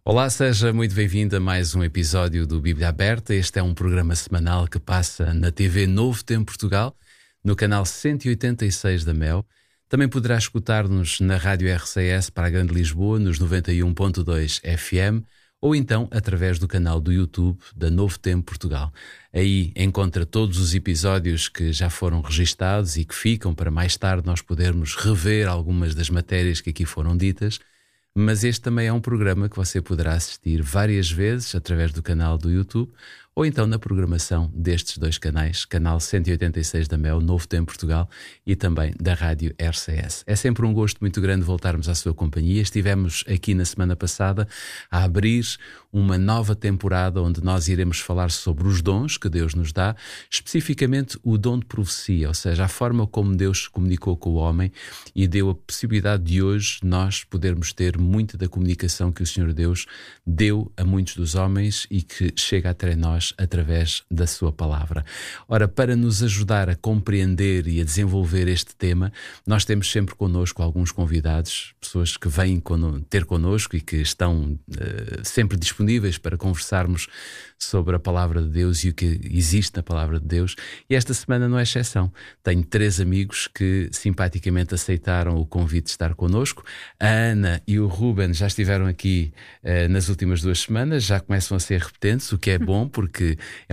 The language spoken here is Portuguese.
Olá, seja muito bem-vindo a mais um episódio do Bíblia Aberta. Este é um programa semanal que passa na TV Novo Tempo Portugal, no canal 186 da Mel. Também poderá escutar-nos na Rádio RCS para a Grande Lisboa, nos 91.2 FM, ou então através do canal do YouTube da Novo Tempo Portugal. Aí encontra todos os episódios que já foram registados e que ficam para mais tarde nós podermos rever algumas das matérias que aqui foram ditas. Mas este também é um programa que você poderá assistir várias vezes através do canal do YouTube ou então na programação destes dois canais, canal 186 da Mel, Novo Tempo Portugal, e também da Rádio RCS. É sempre um gosto muito grande voltarmos à sua companhia. Estivemos aqui na semana passada a abrir uma nova temporada onde nós iremos falar sobre os dons que Deus nos dá, especificamente o dom de profecia, ou seja, a forma como Deus comunicou com o homem e deu a possibilidade de hoje nós podermos ter muita da comunicação que o Senhor Deus deu a muitos dos homens e que chega até nós através da sua palavra. Ora, para nos ajudar a compreender e a desenvolver este tema, nós temos sempre connosco alguns convidados, pessoas que vêm ter connosco e que estão sempre disponíveis para conversarmos sobre a palavra de Deus e o que existe na palavra de Deus. E esta semana não é exceção. Tenho 3 amigos que simpaticamente aceitaram o convite de estar connosco. A Ana e o Ruben já estiveram aqui nas últimas 2 semanas, já começam a ser repetentes, o que é bom porque é